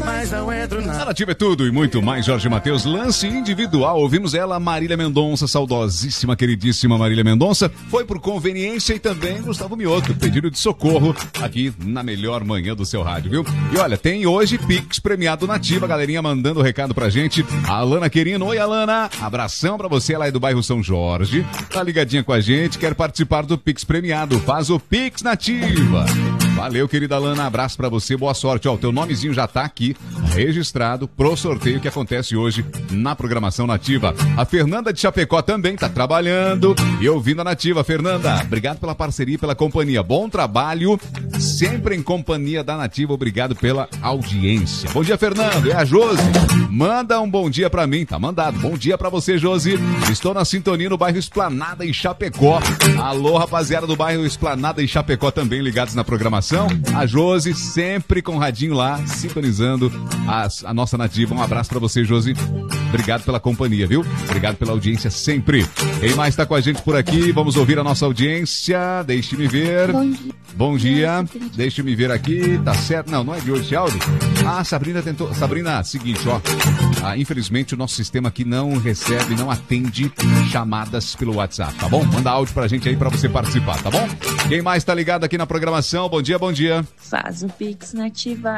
mas não entro na... A Nativa é tudo e muito mais. Jorge Mateus, lance individual. Ouvimos ela, Marília Mendonça, saudosíssima, queridíssima Marília Mendonça. Foi por conveniência e também Gustavo Mioto, pedido de socorro aqui na melhor manhã do seu rádio, viu? E olha, tem hoje Pix premiado Nativa, galerinha mandando recado pra gente. A Alana Querino, oi Alana, abração pra você, ela é do bairro São Jorge, tá ligadinha com a gente, quer participar do Pix premiado, faz o Pix Nativa. Valeu, querida Alana, abraço pra você, boa sorte. Ó, o teu nomezinho já tá aqui registrado pro sorteio que acontece hoje na programação Nativa. A Fernanda de Chapecó também tá trabalhando e ouvindo a Nativa. Fernanda, obrigado pela parceria e pela companhia. Bom trabalho, sempre em companhia da Nativa. Obrigado pela audiência. Bom dia, Fernando. É a Josi. Manda um bom dia pra mim. Tá mandado. Bom dia pra você, Josi. Estou na sintonia no bairro Esplanada, em Chapecó. Alô, rapaziada do bairro Esplanada, em Chapecó, também ligados na programação. A Josi sempre com o radinho lá, sintonizando a nossa Nativa. Um abraço pra você, Josi. Obrigado pela companhia, viu? Obrigado pela audiência sempre. Quem mais tá com a gente por aqui? Vamos ouvir a nossa audiência. Deixe-me ver. Bom dia. Bom dia. Deixe-me ver aqui. Tá certo? Não, não é de hoje esse áudio. Sabrina tentou. Sabrina, seguinte, ó. Infelizmente o nosso sistema aqui não recebe, não atende chamadas pelo WhatsApp, tá bom? Manda áudio pra gente aí pra você participar, tá bom? Quem mais tá ligado aqui na programação? Bom dia, bom dia. Faz o Pix Nativa.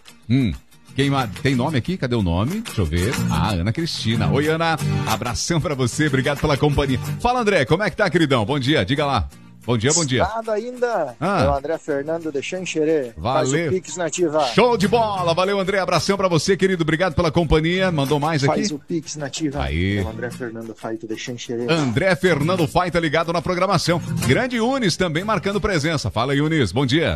Quem tem nome aqui? Cadê o nome? Deixa eu ver. Ana Cristina. Oi, Ana. Abração pra você. Obrigado pela companhia. Fala, André. Como é que tá, queridão? Bom dia. Diga lá. Bom dia, bom dia. Nada ainda. É o André Fernando de Xanxerê. Valeu. Faz o Pix Nativa. Show de bola. Valeu, André. Abração pra você, querido. Obrigado pela companhia. Mandou mais aqui? Faz o Pix Nativa. Aí. É o André Fernando Faito de Xanxerê. André Fernando Faito ligado na programação. Grande Yunis também marcando presença. Fala, Yunis. Bom dia.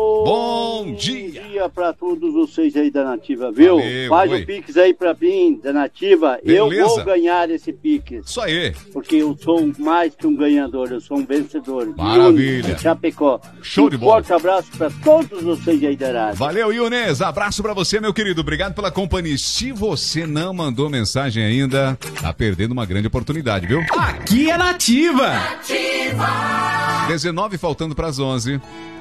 Bom dia. Bom dia pra todos vocês aí da Nativa, viu? Valeu, faz o Pix aí pra mim, da Nativa. Beleza. Eu vou ganhar esse Pix. Isso aí. Porque eu sou mais que um ganhador, eu sou um vencedor. Maravilha. Chapecó. Show de bola. Forte abraço pra todos vocês aí da rádio. Valeu, Yunes. Abraço pra você, meu querido. Obrigado pela companhia. Se você não mandou mensagem ainda, tá perdendo uma grande oportunidade, viu? Aqui é Nativa. 19 faltando pras 11.